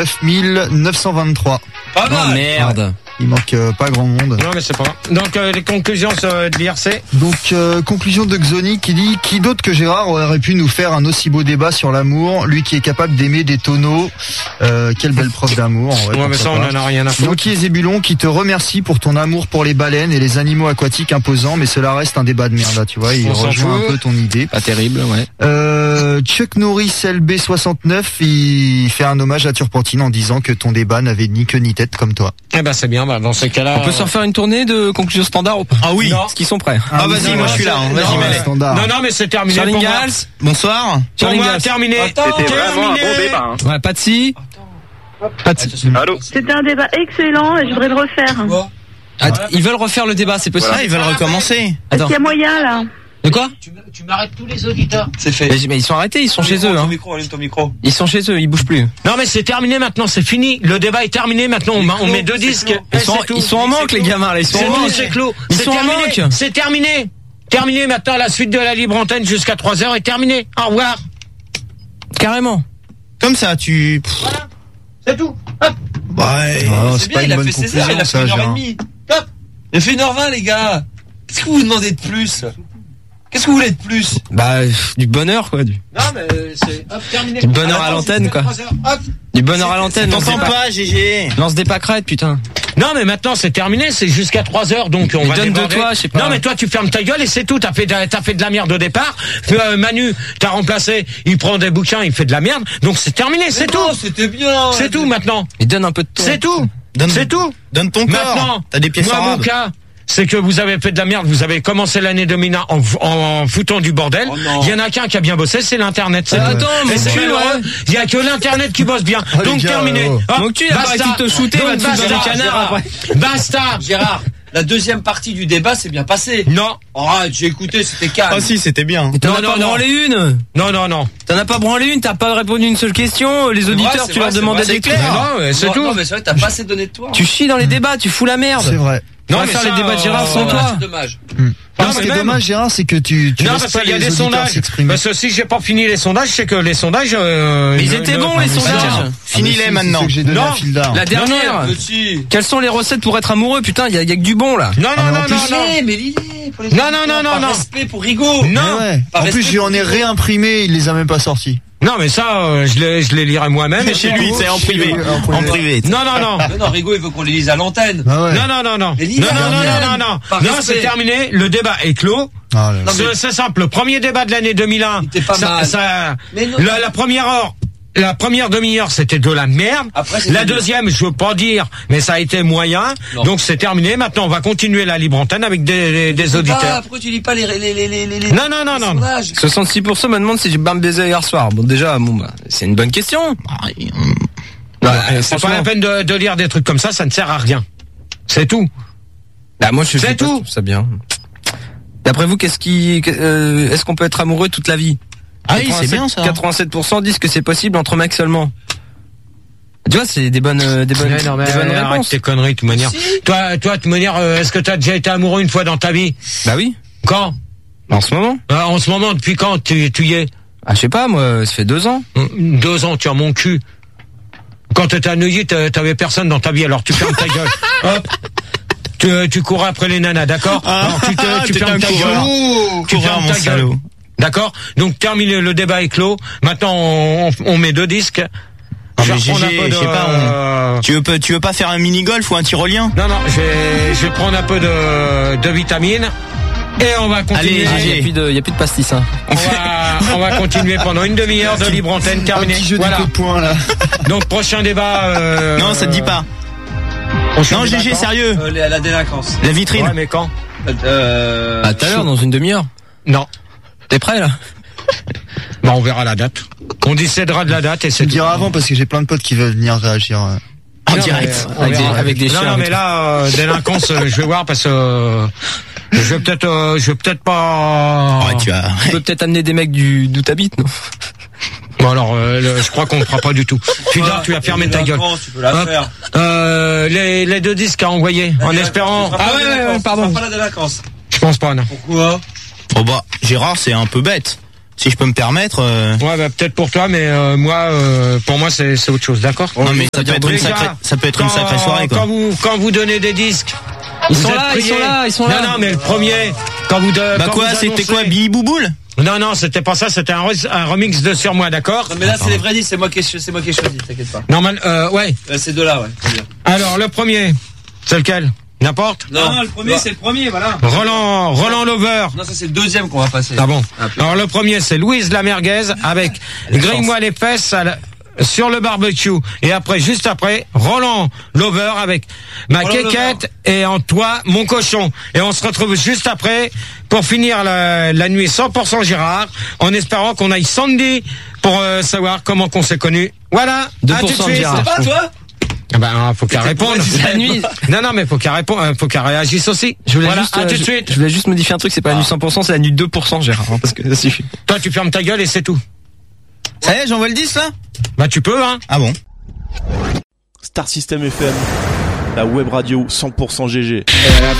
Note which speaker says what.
Speaker 1: 923.
Speaker 2: Pas mal.
Speaker 3: Oh merde.
Speaker 1: Ouais. Il manque pas grand monde.
Speaker 2: Non, mais c'est pas grave. Donc, les conclusions de l'IRC.
Speaker 1: Donc, conclusion de Xoni qui dit qui d'autre que Gérard aurait pu nous faire un aussi beau débat sur l'amour, lui qui est capable d'aimer des tonneaux. Quelle belle preuve d'amour.
Speaker 2: Ouais, mais ça, on en a rien à foutre.
Speaker 1: Donc, qui est Zébulon qui te remercie pour ton amour pour les baleines et les animaux aquatiques imposants, mais cela reste un débat de merde, là, tu vois. Il rejoint un peu ton idée.
Speaker 3: Pas terrible, ouais.
Speaker 1: Chuck Norris LB69, il fait un hommage à Turpentine en disant que ton débat n'avait ni queue ni tête comme toi.
Speaker 2: Eh ben, c'est bien, bah, dans ces cas-là.
Speaker 3: On peut se refaire une tournée de conclusion standard ou pas?
Speaker 4: Ah oui.
Speaker 3: Est-ce qu'ils sont prêts?
Speaker 4: Ah, vas-y, moi je suis là, hein. Vas-y, Malais.
Speaker 1: Standard.
Speaker 2: Non, mais c'est terminé.
Speaker 3: Charlie
Speaker 2: pour moi.
Speaker 3: Gals.
Speaker 4: Bonsoir.
Speaker 2: Pour moi,
Speaker 3: Gals.
Speaker 2: terminé.
Speaker 5: C'était vraiment un bon débat. Hein.
Speaker 3: Ouais, Patsy. Patsy.
Speaker 5: Allô.
Speaker 6: C'était un débat excellent et je voudrais le refaire.
Speaker 3: Ils veulent refaire le débat, c'est possible?
Speaker 4: Ah, ils veulent recommencer.
Speaker 6: Est-ce
Speaker 3: Attends.
Speaker 6: qu'il y a moyen, là?
Speaker 3: De quoi?
Speaker 7: Tu m'arrêtes tous les auditeurs.
Speaker 2: C'est fait.
Speaker 3: Mais ils sont arrêtés, ils sont chez eux, hein.
Speaker 2: Allume ton micro.
Speaker 3: Ils sont chez eux, ils bougent plus.
Speaker 2: Non, mais c'est terminé maintenant, c'est fini. Le débat est terminé maintenant. On met 2 disques.
Speaker 3: Ils sont en manque, les gamins, là. Ils sont en manque.
Speaker 2: C'est clos.
Speaker 3: Ils
Speaker 2: C'est
Speaker 3: sont en
Speaker 2: terminé.
Speaker 3: manque.
Speaker 2: C'est terminé. Terminé maintenant. La suite de la libre antenne jusqu'à 3h est terminée. Au revoir.
Speaker 3: Carrément.
Speaker 4: Comme ça, tu.
Speaker 2: Voilà. C'est tout. Hop.
Speaker 4: Ouais.
Speaker 1: Oh, c'est pas une bonne conclusion, ça, Gérard.
Speaker 2: Hop.
Speaker 7: Il a fait 1h20, les gars. Qu'est-ce que vous demandez de plus? Qu'est-ce que vous voulez de plus?
Speaker 3: Bah, du bonheur, quoi.
Speaker 2: Non, mais c'est hop, terminé.
Speaker 3: Du bonheur à l'antenne, quoi.
Speaker 2: 3h. Hop.
Speaker 3: Du bonheur à l'antenne.
Speaker 4: T'entends pas, GG.
Speaker 3: Lance des pâquerettes, putain.
Speaker 2: Non, mais maintenant c'est terminé, c'est jusqu'à 3h, donc on
Speaker 3: Mais
Speaker 2: va
Speaker 3: donne de
Speaker 2: déborder.
Speaker 3: toi, je sais pas.
Speaker 2: Non, mais toi tu fermes ta gueule et c'est tout. T'as fait de la merde au départ. Manu, t'as remplacé. Il prend des bouquins, il fait de la merde. Donc c'est terminé, c'est tout.
Speaker 7: C'était bien.
Speaker 2: C'est tout maintenant.
Speaker 3: Et donne un peu de toi.
Speaker 2: C'est tout. C'est tout.
Speaker 4: Donne ton corps.
Speaker 2: Maintenant,
Speaker 4: T'as des pièces
Speaker 2: moi, mon
Speaker 4: arabes.
Speaker 2: cas, c'est que vous avez fait de la merde. Vous avez commencé l'année 2001 en foutant du bordel.
Speaker 7: Oh non.
Speaker 2: Il y en a qu'un qui a bien bossé, c'est l'internet. C'est tout.
Speaker 3: Attends,
Speaker 2: Et
Speaker 3: mon
Speaker 2: c'est
Speaker 3: cul,
Speaker 2: malheureux.
Speaker 3: ouais.
Speaker 2: Il y a que l'internet qui bosse bien.
Speaker 1: Oh,
Speaker 2: Donc
Speaker 1: les gars,
Speaker 2: terminé.
Speaker 1: oh.
Speaker 2: Hop,
Speaker 3: Mon cul, il a pas
Speaker 2: basta.
Speaker 3: arrêté de te shooter,
Speaker 2: Donc,
Speaker 3: va te foutre dans
Speaker 2: basta.
Speaker 3: les canards, après.
Speaker 2: Basta.
Speaker 7: Gérard, la deuxième partie du débat s'est bien passée.
Speaker 2: Non.
Speaker 7: Arrête, j'ai écouté, c'était calme.
Speaker 4: Ah si, c'était bien.
Speaker 3: T'en
Speaker 2: Non,
Speaker 3: as
Speaker 2: non,
Speaker 3: pas
Speaker 2: non.
Speaker 3: branlé une.
Speaker 2: Non.
Speaker 3: T'en as pas branlé une, t'as pas répondu une seule question. Les auditeurs,
Speaker 7: c'est
Speaker 3: tu
Speaker 7: vrai,
Speaker 3: leur
Speaker 7: c'est
Speaker 3: demandais
Speaker 7: vrai,
Speaker 3: des
Speaker 7: c'est
Speaker 3: trucs.
Speaker 7: clair.
Speaker 2: Non, mais c'est tout.
Speaker 7: Non, mais c'est vrai, t'as pas assez donné de toi.
Speaker 3: Tu chies dans les débats, tu fous la merde.
Speaker 1: C'est vrai.
Speaker 3: On va
Speaker 2: mais
Speaker 3: faire
Speaker 2: ça,
Speaker 3: les débats de Gérard sans
Speaker 7: Dommage,
Speaker 3: toi.
Speaker 7: c'est dommage.
Speaker 2: Non,
Speaker 1: Ce
Speaker 2: mais
Speaker 1: qui est
Speaker 2: même-
Speaker 1: dommage, Gérard, c'est que tu
Speaker 2: Non,
Speaker 1: laisses
Speaker 2: parce
Speaker 1: pas
Speaker 2: qu'il y a
Speaker 1: les
Speaker 2: des
Speaker 1: auditeurs
Speaker 2: sondages.
Speaker 1: s'exprimer.
Speaker 2: Parce que si j'ai pas fini les sondages, c'est que les sondages.
Speaker 3: Mais ils étaient bons, les sondages.
Speaker 4: Finis-les maintenant.
Speaker 1: C'est que j'ai donné
Speaker 2: Non.
Speaker 1: à fil d'art.
Speaker 3: La dernière.
Speaker 7: Petit.
Speaker 3: Quelles sont les recettes pour être amoureux? Putain, il y a que du bon, là.
Speaker 2: Non, non.
Speaker 7: Mais Lily, pour les
Speaker 2: Non,
Speaker 7: auditeurs,
Speaker 2: non.
Speaker 7: par respect pour Rigaud.
Speaker 2: Non.
Speaker 1: Mais ouais.
Speaker 7: Par
Speaker 1: En plus,
Speaker 7: respect
Speaker 1: je lui en ai
Speaker 7: pour-
Speaker 1: réimprimé, il les a même pas sortis.
Speaker 2: Non, mais ça, je les lirai moi-même.
Speaker 4: Mais chez lui, c'est en privé. En privé.
Speaker 2: Non.
Speaker 7: Non, Rigaud, il veut qu'on les lise à l'antenne.
Speaker 1: Ah ouais.
Speaker 2: Non.
Speaker 7: Mais Lily,
Speaker 2: Non.
Speaker 7: par
Speaker 2: Non,
Speaker 7: respect.
Speaker 2: c'est terminé. Le débat est clos.
Speaker 1: Ah là là.
Speaker 2: C'est simple. Le premier débat de l'année 2001.
Speaker 7: Il était pas mal. Mais non.
Speaker 2: La première heure. La première demi-heure, c'était de la merde.
Speaker 7: Après, c'était
Speaker 2: La
Speaker 7: bien.
Speaker 2: deuxième, je veux pas dire, mais ça a été moyen.
Speaker 7: Non.
Speaker 2: Donc c'est terminé. Maintenant, on va continuer la libre antenne avec des auditeurs.
Speaker 7: Pourquoi tu lis pas les
Speaker 2: Non.
Speaker 7: sondages
Speaker 3: 66% me demandent si j'ai bien baisé hier soir. Bon, déjà, c'est une bonne question.
Speaker 2: C'est pas la peine de lire des trucs comme ça ne sert à rien. C'est tout.
Speaker 3: Bah, moi, je
Speaker 2: C'est
Speaker 3: sais pas,
Speaker 2: tout.
Speaker 3: je trouve ça bien. D'après vous, est-ce qu'on peut être amoureux toute la vie?
Speaker 4: Ah oui, c'est bien ça.
Speaker 3: 87% disent que c'est possible entre mecs seulement. Tu vois, c'est des bonnes
Speaker 2: Arrête
Speaker 3: réponses.
Speaker 2: tes conneries, de toute manière. Toi, de toute manière, est-ce que t'as déjà été amoureux une fois dans ta vie?
Speaker 3: Bah oui.
Speaker 2: Quand?
Speaker 3: En ce moment.
Speaker 2: En ce moment, depuis quand tu y es?
Speaker 3: Ah, je sais pas, moi, ça fait 2 ans.
Speaker 2: 2 ans, tu as mon cul. Quand t'étais à Neuilly, t'avais personne dans ta vie, alors tu fermes ta gueule. Hop. Tu cours après les nanas, d'accord? Alors tu fermes ta gueule. Tu fermes ta gueule. D'accord? Donc terminé, le débat est clos. Maintenant, on met 2 disques.
Speaker 4: Ah, mais GG, je sais pas, tu veux pas faire un mini-golf ou un tyrolien?
Speaker 2: Non, je vais prendre un peu de vitamines. Et on va continuer.
Speaker 4: Allez,
Speaker 3: Il y a plus de pastis, hein.
Speaker 2: On va continuer pendant une demi-heure de libre antenne terminée.
Speaker 1: Un petit jeu de coup de poing, là.
Speaker 2: Donc prochain débat.
Speaker 4: Non, ça te dit pas. Non, GG, sérieux.
Speaker 7: La délinquance.
Speaker 4: La vitrine.
Speaker 2: Ouais, mais quand?
Speaker 3: À tout à l'heure, dans une demi-heure.
Speaker 2: Non.
Speaker 3: T'es prêt, là?
Speaker 2: Bah, on verra la date. On décidera de la date et
Speaker 1: Je
Speaker 2: c'est
Speaker 1: le
Speaker 2: tout.
Speaker 1: dirai avant parce que j'ai plein de potes qui veulent venir réagir.
Speaker 4: En direct.
Speaker 3: Avec des chiens.
Speaker 2: Non, mais là, délinquance, je vais voir parce que je vais peut-être pas.
Speaker 4: Ouais, tu
Speaker 3: peux peut-être amener des mecs d'où t'habites, non?
Speaker 2: Bon alors, je crois qu'on ne fera pas du tout. Tu vas fermer ta gueule.
Speaker 7: Tu peux la faire.
Speaker 2: Les 2 disques à envoyer, en espérant.
Speaker 7: Pardon. Pas la délinquance.
Speaker 2: Je pense pas, non.
Speaker 7: Pourquoi?
Speaker 4: Oh bah, Gérard, c'est un peu bête. Si je peux me permettre.
Speaker 2: Ouais, bah peut-être pour toi, mais moi, pour moi, c'est autre chose, d'accord?
Speaker 4: Non, mais ça peut être une sacrée soirée, quoi.
Speaker 2: Quand vous donnez des disques.
Speaker 3: Ils sont là.
Speaker 2: Non, mais le premier, quand vous
Speaker 4: c'était quoi, Billy Bouboule?
Speaker 2: Non, c'était pas ça, c'était un remix de Sur moi, d'accord?
Speaker 7: Non, mais là, c'est les vrais disques, c'est moi qui ai choisi, t'inquiète pas.
Speaker 2: Normal, ouais.
Speaker 7: Ces deux-là, ouais.
Speaker 2: Alors, le premier, c'est lequel? N'importe?
Speaker 7: Non, le premier, c'est le premier, voilà.
Speaker 2: Roland Lover.
Speaker 7: Non, ça, c'est le deuxième qu'on va passer.
Speaker 2: Ah bon? Alors, le premier, c'est Louise la merguez avec Grille-moi les fesses sur le barbecue. Et après, juste après, Roland Lover avec ma quéquette et en toi, mon cochon. Et on se retrouve juste après pour finir la nuit 100% Gérard, en espérant qu'on aille Sandy pour savoir comment qu'on s'est connus. Voilà.
Speaker 3: 2% Gérard.
Speaker 7: C'est pas toi?
Speaker 2: Ah ben, faut qu'elle réponde.
Speaker 3: La nuit.
Speaker 2: Non, mais faut qu'elle réponde, faut qu'elle réagisse aussi.
Speaker 3: Je voulais
Speaker 2: juste
Speaker 3: modifier un truc, c'est pas la nuit 100%, c'est la nuit 2%, Gérard, hein, parce que ça suffit.
Speaker 2: Toi, tu fermes ta gueule et c'est tout.
Speaker 4: Ça y est, j'envoie le 10, là?
Speaker 2: Bah, tu peux, hein.
Speaker 4: Ah bon?
Speaker 8: Star System FM, la web radio 100% GG.